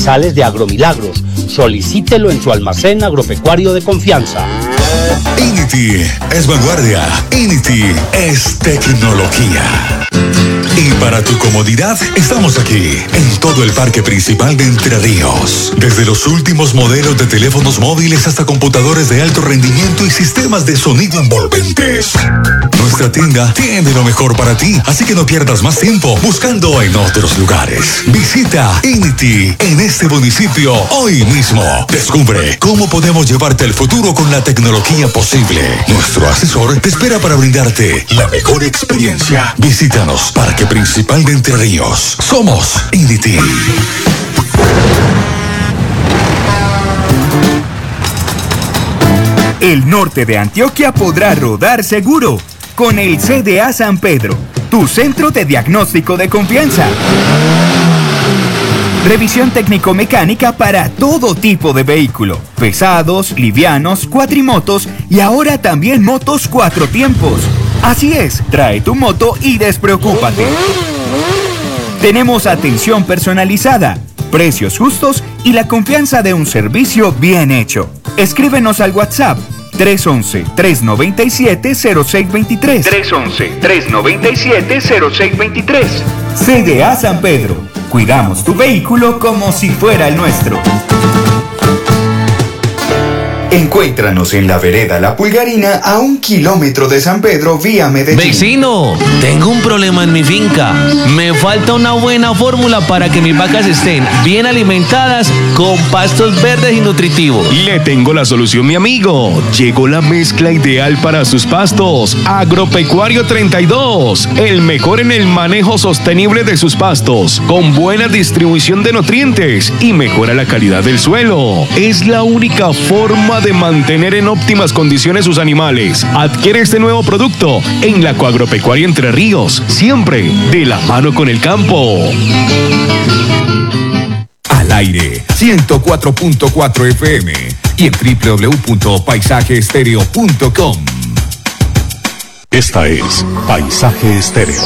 pastizales de Agromilagros. Solicítelo en su almacén agropecuario de confianza. INITI es vanguardia. INITI es tecnología. Y para tu comodidad, estamos aquí, en todo el parque principal de Entre Ríos. Desde los últimos modelos de teléfonos móviles hasta computadores de alto rendimiento y sistemas de sonido envolventes. Nuestra tienda tiene lo mejor para ti, así que no pierdas más tiempo buscando en otros lugares. Visita INITI en este municipio hoy mismo. Descubre cómo podemos llevarte al futuro con la tecnología posible. Nuestro asesor te espera para brindarte la mejor experiencia. Visítanos, Parque Principal de Entre Ríos. Somos INITI. El norte de Antioquia podrá rodar seguro con el CDA San Pedro, tu centro de diagnóstico de confianza. Revisión técnico-mecánica para todo tipo de vehículo, pesados, livianos, cuatrimotos y ahora también motos 4 tiempos. Así es, trae tu moto y despreocúpate. Tenemos atención personalizada, precios justos y la confianza de un servicio bien hecho. Escríbenos al WhatsApp 311-397-0623. 311-397-0623. CDA San Pedro. Cuidamos tu vehículo como si fuera el nuestro. Encuéntranos en la vereda La Pulgarina a 1 kilómetro de San Pedro vía Medellín. Vecino, tengo un problema en mi finca. Me falta una buena fórmula para que mis vacas estén bien alimentadas con pastos verdes y nutritivos. Le tengo la solución, mi amigo. Llegó la mezcla ideal para sus pastos. Agropecuario 32, el mejor en el manejo sostenible de sus pastos, con buena distribución de nutrientes y mejora la calidad del suelo. Es la única forma de mantener en óptimas condiciones sus animales. Adquiere este nuevo producto en la Coagropecuaria Entre Ríos, siempre de la mano con el campo. Al aire, 104.4 FM y en www.paisajeestereo.com. Esta es Paisaje Estéreo.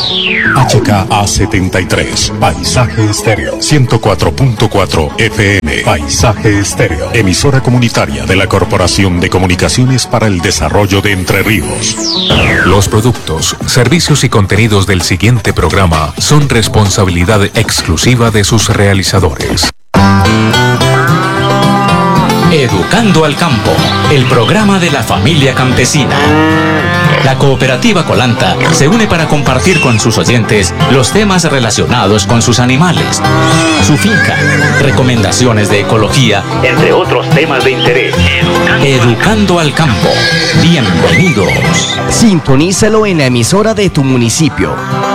HKA73. Paisaje Estéreo. 104.4 FM. Paisaje Estéreo. Emisora comunitaria de la Corporación de Comunicaciones para el Desarrollo de Entre Ríos. Los productos, servicios y contenidos del siguiente programa son responsabilidad exclusiva de sus realizadores. Educando al Campo, el programa de la familia campesina. La cooperativa Colanta se une para compartir con sus oyentes los temas relacionados con sus animales, su finca, recomendaciones de ecología, entre otros temas de interés. Educando al Campo. Bienvenidos. Sintonízalo en la emisora de tu municipio.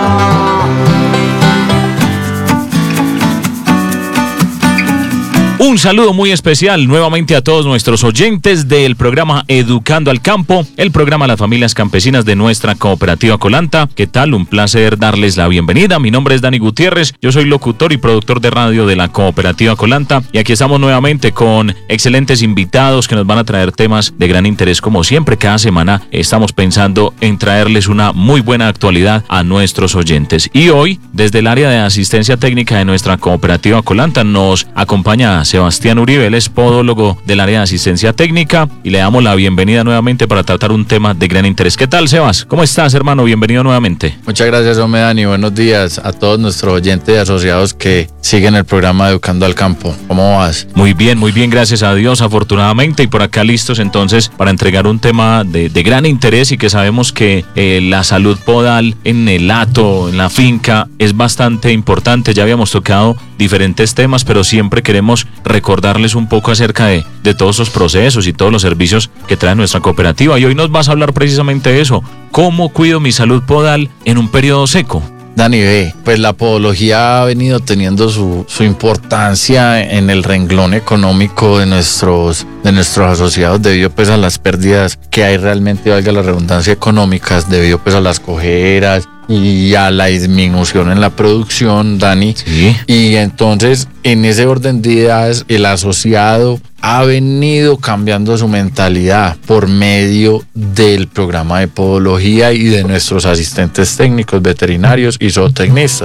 Un saludo muy especial nuevamente a todos nuestros oyentes del programa Educando al Campo, el programa de las familias campesinas de nuestra cooperativa Colanta. ¿Qué tal? Un placer darles la bienvenida. Mi nombre es Dani Gutiérrez, yo soy locutor y productor de radio de la cooperativa Colanta y aquí estamos nuevamente con excelentes invitados que nos van a traer temas de gran interés como siempre. Cada semana estamos pensando en traerles una muy buena actualidad a nuestros oyentes. Y hoy, desde el área de asistencia técnica de nuestra cooperativa Colanta, nos acompaña Sebastián Uribe, él es podólogo del área de asistencia técnica y le damos la bienvenida nuevamente para tratar un tema de gran interés. ¿Qué tal, Sebas? ¿Cómo estás, hermano? Bienvenido nuevamente. Muchas gracias, hombre, Dani. Buenos días a todos nuestros oyentes y asociados que siguen el programa Educando al Campo. ¿Cómo vas? Muy bien, gracias a Dios, afortunadamente, y por acá listos entonces para entregar un tema de gran interés y que sabemos que la salud podal en el hato, en la finca, es bastante importante. Ya habíamos tocado diferentes temas, pero siempre queremos recordarles un poco acerca de todos esos procesos y todos los servicios que trae nuestra cooperativa. Y hoy nos vas a hablar precisamente de eso. ¿Cómo cuido mi salud podal en un periodo seco? Dani, pues la podología ha venido teniendo su importancia en el renglón económico de nuestros asociados debido pues a las pérdidas que hay realmente, valga la redundancia, económicas debido pues a las cojeras y a la disminución en la producción, Dani. Sí. Y entonces, en ese orden de ideas, el asociado ha venido cambiando su mentalidad por medio del programa de podología y de nuestros asistentes técnicos, veterinarios y zootecnistas.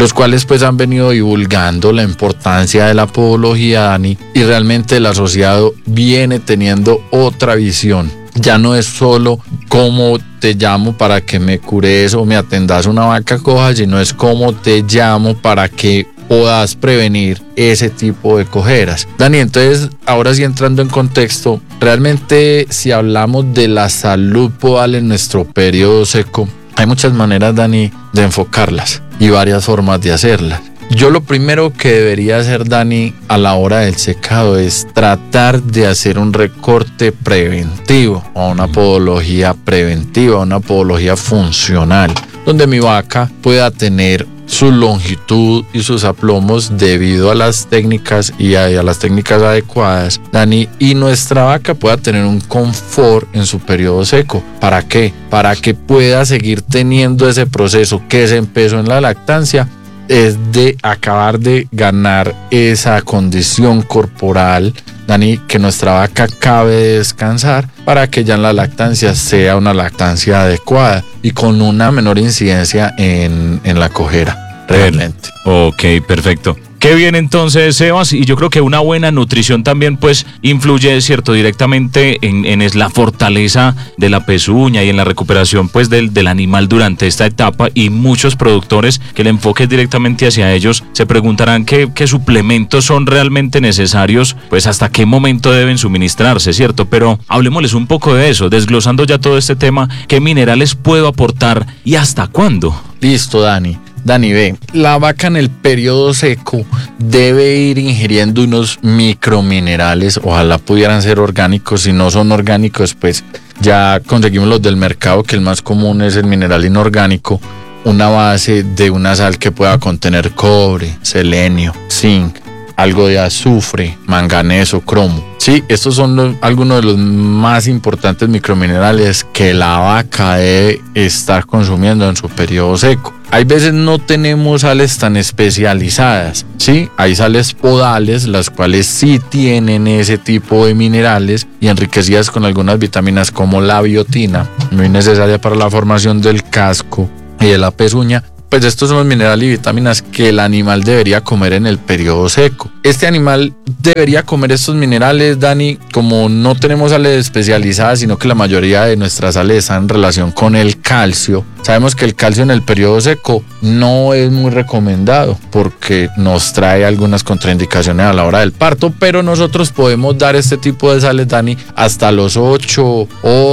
los cuales pues han venido divulgando la importancia de la podología, Dani, y realmente el asociado viene teniendo otra visión. Ya no es solo cómo te llamo para que me cures o me atendas una vaca coja, sino es cómo te llamo para que puedas prevenir ese tipo de cojeras. Dani, entonces, ahora sí entrando en contexto, realmente si hablamos de la salud podal en nuestro periodo seco, hay muchas maneras, Dani, de enfocarlas y varias formas de hacerlas. Yo lo primero que debería hacer, Dani, a la hora del secado es tratar de hacer un recorte preventivo o una podología preventiva, una podología funcional, donde mi vaca pueda tener su longitud y sus aplomos debido a las técnicas y a las técnicas adecuadas, Dani, y nuestra vaca pueda tener un confort en su periodo seco. ¿Para qué? Para que pueda seguir teniendo ese proceso que se empezó en la lactancia, es de acabar de ganar esa condición corporal, Dani, que nuestra vaca acabe de descansar para que ya en la lactancia sea una lactancia adecuada y con una menor incidencia en la cojera, realmente. Ok, perfecto. Qué bien entonces, Sebas, y yo creo que una buena nutrición también pues influye, cierto, directamente en la fortaleza de la pezuña y en la recuperación pues del animal durante esta etapa, y muchos productores que el enfoque es directamente hacia ellos se preguntarán qué suplementos son realmente necesarios, pues hasta qué momento deben suministrarse, cierto, pero hablemosles un poco de eso, desglosando ya todo este tema, qué minerales puedo aportar y hasta cuándo. Listo, Dani, ve, la vaca en el periodo seco debe ir ingiriendo unos microminerales, ojalá pudieran ser orgánicos, si no son orgánicos pues ya conseguimos los del mercado, que el más común es el mineral inorgánico, una base de una sal que pueda contener cobre, selenio, zinc, algo de azufre, manganeso, cromo. Sí, estos son algunos de los más importantes microminerales que la vaca debe estar consumiendo en su periodo seco. Hay veces no tenemos sales tan especializadas, ¿sí? Hay sales podales, las cuales sí tienen ese tipo de minerales y enriquecidas con algunas vitaminas como la biotina, muy necesaria para la formación del casco y de la pezuña. Pues estos son los minerales y vitaminas que el animal debería comer en el periodo seco. Este animal debería comer estos minerales, Dani, como no tenemos sales especializadas, sino que la mayoría de nuestras sales están en relación con el calcio. Sabemos que el calcio en el periodo seco no es muy recomendado porque nos trae algunas contraindicaciones a la hora del parto, pero nosotros podemos dar este tipo de sales, Dani, hasta los 8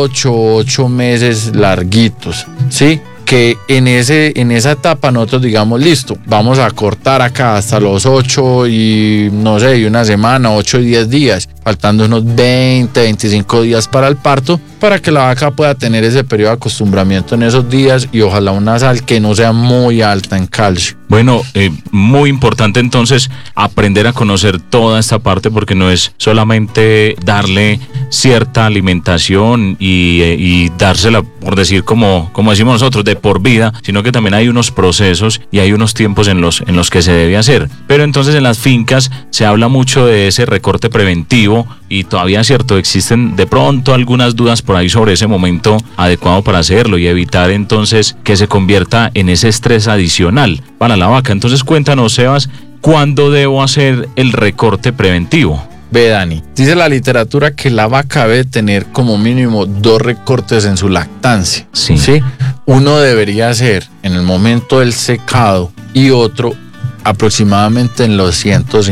meses larguitos, ¿sí? Que en esa etapa nosotros digamos, listo, vamos a cortar acá hasta los 8 y no sé, y una semana, 8 y 10 días, faltando unos 20, 25 días para el parto, para que la vaca pueda tener ese periodo de acostumbramiento en esos días y ojalá una sal que no sea muy alta en calcio. Bueno, muy importante entonces aprender a conocer toda esta parte, porque no es solamente darle cierta alimentación y dársela, por decir como decimos nosotros, de por vida, sino que también hay unos procesos y hay unos tiempos en los que se debe hacer. Pero entonces en las fincas se habla mucho de ese recorte preventivo y todavía, cierto, existen de pronto algunas dudas por ahí sobre ese momento adecuado para hacerlo y evitar entonces que se convierta en ese estrés adicional para la vaca. Entonces cuéntanos, Sebas, ¿cuándo debo hacer el recorte preventivo? Ve, Dani, dice la literatura que la vaca debe tener como mínimo 2 recortes en su lactancia. Sí. Uno debería hacer en el momento del secado y otro aproximadamente en los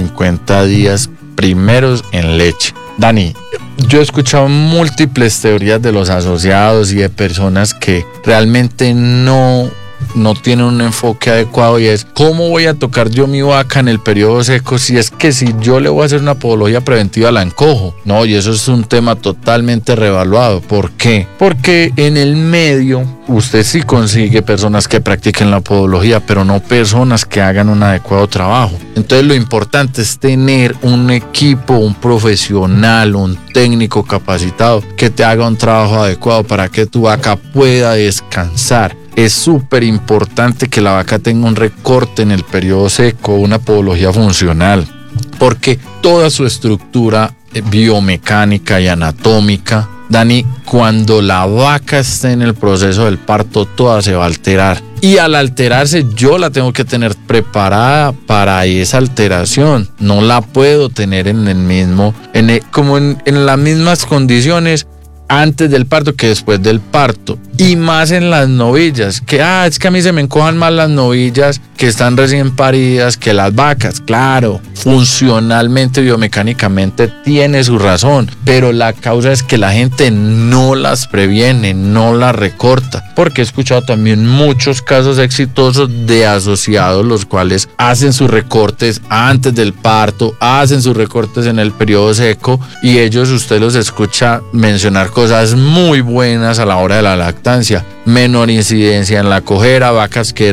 150 días primeros en leche. Dani, yo he escuchado múltiples teorías de los asociados y de personas que realmente no tienen un enfoque adecuado, y es ¿cómo voy a tocar yo mi vaca en el periodo seco si es que si yo le voy a hacer una podología preventiva la encojo? No, y eso es un tema totalmente revaluado. ¿Por qué? Porque en el medio usted sí consigue personas que practiquen la podología, pero no personas que hagan un adecuado trabajo. Entonces lo importante es tener un equipo, un profesional, un técnico capacitado que te haga un trabajo adecuado para que tu vaca pueda descansar. Es súper importante que la vaca tenga un recorte en el periodo seco, una podología funcional, porque toda su estructura biomecánica y anatómica, Dani, cuando la vaca esté en el proceso del parto, toda se va a alterar. y al alterarse yo la tengo que tener preparada para esa alteración. No la puedo tener en las mismas condiciones antes del parto que después del parto, y más en las novillas, que es que a mí se me encojan más las novillas que están recién paridas que las vacas. Claro, funcionalmente, biomecánicamente tiene su razón, pero la causa es que la gente no las previene, no las recorta, porque he escuchado también muchos casos exitosos de asociados los cuales hacen sus recortes antes del parto, hacen sus recortes en el periodo seco, y ellos, usted los escucha mencionar cosas muy buenas a la hora de la lactancia: menor incidencia en la cojera, vacas que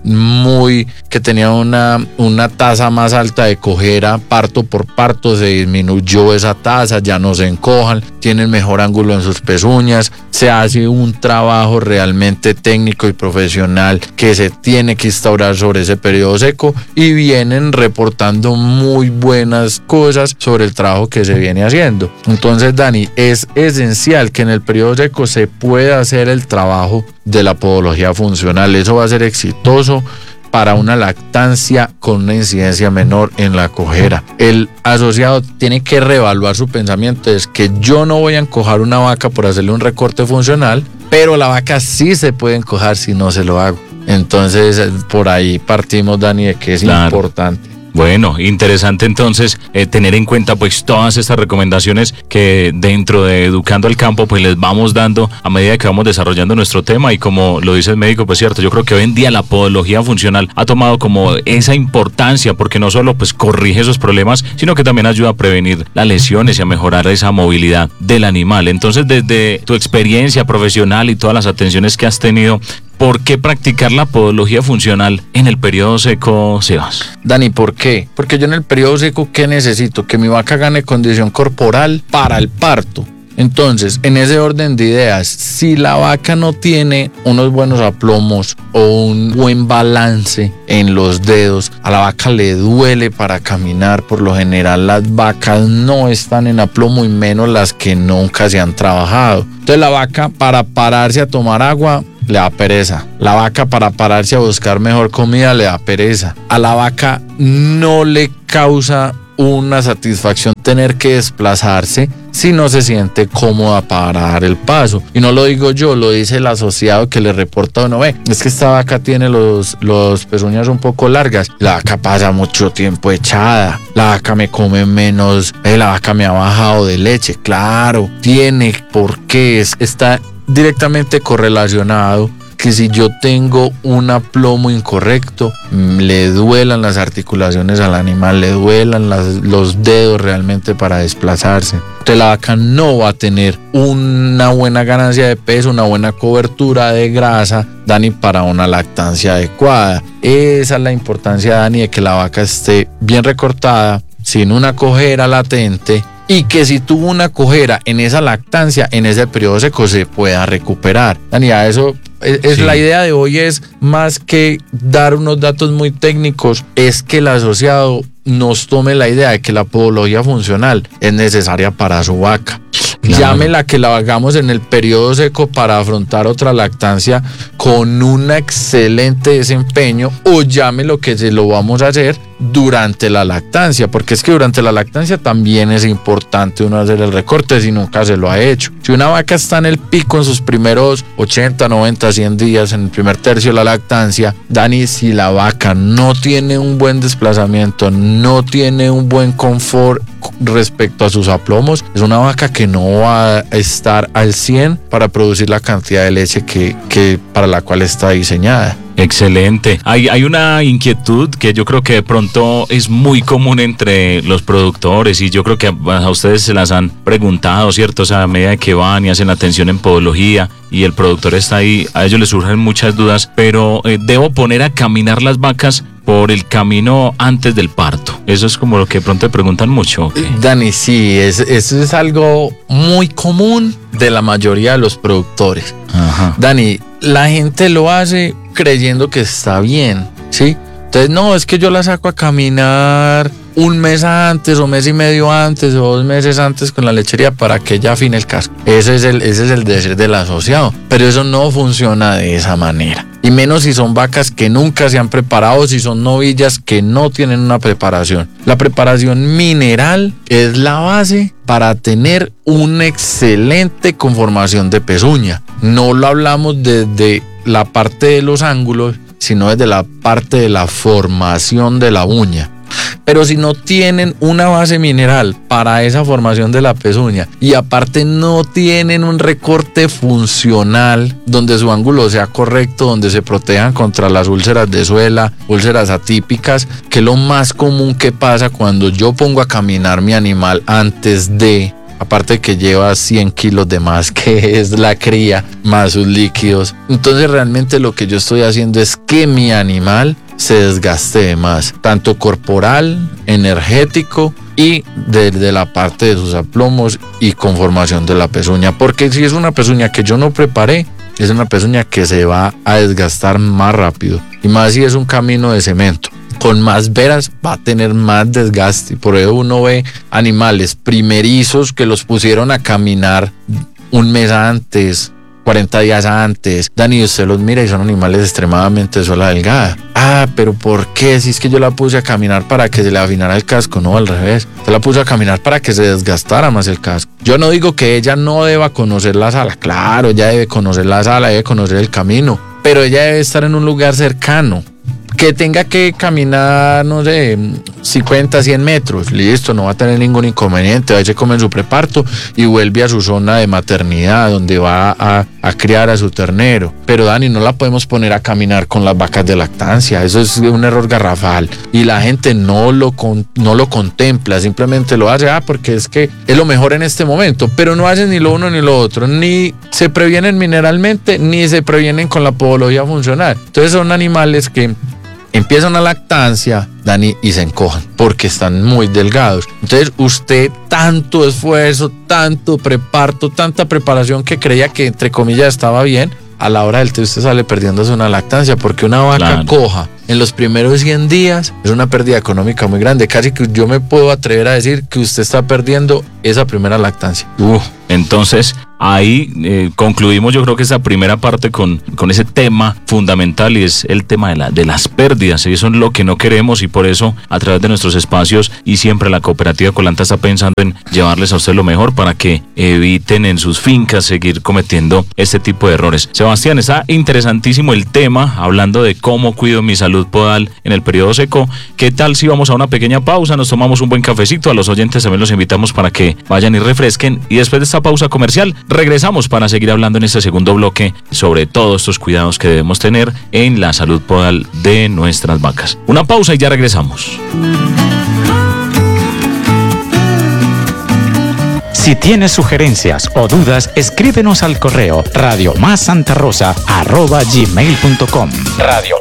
tenían una tasa más alta de cojera, parto por parto se disminuyó esa tasa, ya no se encojan, tienen mejor ángulo en sus pezuñas. Se hace un trabajo realmente técnico y profesional que se tiene que instaurar sobre ese periodo seco, y vienen reportando muy buenas cosas sobre el trabajo que se viene haciendo. Entonces, Dani, es esencial que en el periodo seco se pueda hacer el trabajo de la podología funcional. Eso va a ser exitoso para una lactancia con una incidencia menor en la cojera. El asociado tiene que reevaluar su pensamiento: es que yo no voy a encojar una vaca por hacerle un recorte funcional, pero la vaca sí se puede encojar si no se lo hago. Entonces, por ahí partimos, Dani, de que es importante. Bueno, interesante entonces tener en cuenta pues todas estas recomendaciones que dentro de Educando al Campo pues les vamos dando a medida que vamos desarrollando nuestro tema. Y como lo dice el médico, pues cierto, yo creo que hoy en día la podología funcional ha tomado como esa importancia, porque no solo pues corrige esos problemas, sino que también ayuda a prevenir las lesiones y a mejorar esa movilidad del animal. Entonces, desde tu experiencia profesional y todas las atenciones que has tenido, ¿por qué practicar la podología funcional en el periodo seco, Sebas? Dani, ¿por qué? Porque yo en el periodo seco, ¿qué necesito? Que mi vaca gane condición corporal para el parto. Entonces, en ese orden de ideas, si la vaca no tiene unos buenos aplomos o un buen balance en los dedos, a la vaca le duele para caminar. Por lo general, las vacas no están en aplomo, y menos las que nunca se han trabajado. Entonces, la vaca, para pararse a tomar agua, le da pereza. La vaca, para pararse a buscar mejor comida, le da pereza. A la vaca no le causa una satisfacción tener que desplazarse si no se siente cómoda para dar el paso. Y no lo digo yo, lo dice el asociado que le reporta: uno, es que esta vaca tiene los pezuñas un poco largas, la vaca pasa mucho tiempo echada, la vaca me come menos, la vaca me ha bajado de leche. Claro, tiene, porque está directamente correlacionado que si yo tengo un aplomo incorrecto, le duelan las articulaciones al animal, le duelan los dedos realmente para desplazarse. Entonces la vaca no va a tener una buena ganancia de peso, una buena cobertura de grasa, Dani, para una lactancia adecuada. Esa es la importancia, Dani, de que la vaca esté bien recortada, sin una cojera latente, y que si tuvo una cojera en esa lactancia, en ese periodo seco, se pueda recuperar. Dani, a eso es la idea de hoy, es más que dar unos datos muy técnicos, es que el asociado nos tome la idea de que la podología funcional es necesaria para su vaca. Claro. Llámela que la hagamos en el periodo seco para afrontar otra lactancia con un excelente desempeño, o llámelo que se lo vamos a hacer durante la lactancia, porque es que durante la lactancia también es importante uno hacer el recorte si nunca se lo ha hecho. Si una vaca está en el pico en sus primeros 80, 90, 100 días, en el primer tercio de la lactancia, Dani, si la vaca no tiene un buen desplazamiento, no tiene un buen confort respecto a sus aplomos, es una vaca que no va a estar al 100 para producir la cantidad de leche que para la cual está diseñada. Excelente. Hay una inquietud que yo creo que de pronto es muy común entre los productores, y yo creo que a ustedes se las han preguntado, ¿cierto? O sea, a medida que van y hacen atención en podología y el productor está ahí, a ellos les surgen muchas dudas, pero ¿debo poner a caminar las vacas por el camino antes del parto? Eso es como lo que de pronto te preguntan mucho. ¿Okay? Dani, sí, eso es algo muy común de la mayoría de los productores. Ajá. Dani, la gente lo hace creyendo que está bien, ¿sí? Entonces, no, es que yo la saco a caminar un mes antes o mes y medio antes o 2 meses antes con la lechería para que ella afine el casco. Ese es el decir del asociado, pero eso no funciona de esa manera. Y menos si son vacas que nunca se han preparado, si son novillas que no tienen una preparación. La preparación mineral es la base para tener una excelente conformación de pezuña. No lo hablamos desde la parte de los ángulos, sino desde la parte de la formación de la uña. Pero si no tienen una base mineral para esa formación de la pezuña y aparte no tienen un recorte funcional donde su ángulo sea correcto, donde se protejan contra las úlceras de suela, úlceras atípicas, que es lo más común que pasa cuando yo pongo a caminar mi animal antes de... Aparte que lleva 100 kilos de más, que es la cría, más sus líquidos. Entonces realmente lo que yo estoy haciendo es que mi animal se desgaste de más, tanto corporal, energético y de la parte de sus aplomos y conformación de la pezuña. Porque si es una pezuña que yo no preparé, es una pezuña que se va a desgastar más rápido. Y más si es un camino de cemento. Con más veras va a tener más desgaste. Por eso uno ve animales primerizos que los pusieron a caminar un mes antes, 40 días antes. Dani, usted los mira y son animales extremadamente de suela delgada. Ah, pero ¿por qué? Si es que yo la puse a caminar para que se le afinara el casco. No, al revés. Yo la puse a caminar para que se desgastara más el casco. Yo no digo que ella no deba conocer la sala. Claro, ella debe conocer la sala, debe conocer el camino. Pero ella debe estar en un lugar cercano. Que tenga que caminar, no sé, 50, 100 metros, listo, no va a tener ningún inconveniente, ahí se come en su preparto y vuelve a su zona de maternidad donde va a criar a su ternero. Pero Dani, no la podemos poner a caminar con las vacas de lactancia, eso es un error garrafal y la gente no lo contempla, simplemente lo hace, porque es que es lo mejor en este momento, pero no hacen ni lo uno ni lo otro, ni se previenen mineralmente, ni se previenen con la podología funcional. Entonces son animales que empiezan a lactancia, Dani, y se encojan porque están muy delgados. Entonces usted tanto esfuerzo, tanto preparto, tanta preparación que creía que entre comillas estaba bien, a la hora del té usted sale perdiéndose una lactancia porque una vaca coja en los primeros 100 días es una pérdida económica muy grande. Casi que yo me puedo atrever a decir que usted está perdiendo esa primera lactancia. Entonces, ahí concluimos yo creo que esa primera parte con ese tema fundamental y es el tema de las pérdidas. Y eso es lo que no queremos y por eso a través de nuestros espacios y siempre la cooperativa Colanta está pensando en llevarles a usted lo mejor para que eviten en sus fincas seguir cometiendo este tipo de errores. Sebastián, está interesantísimo el tema hablando de cómo cuido mi salud podal en el periodo seco. ¿Qué tal si vamos a una pequeña pausa, nos tomamos un buen cafecito? A los oyentes también los invitamos para que vayan y refresquen y después de esta pausa comercial regresamos para seguir hablando en este segundo bloque sobre todos estos cuidados que debemos tener en la salud podal de nuestras vacas. Una pausa y ya regresamos. Si tienes sugerencias o dudas, escríbenos al correo radiomassantarosa@gmail.com. Radio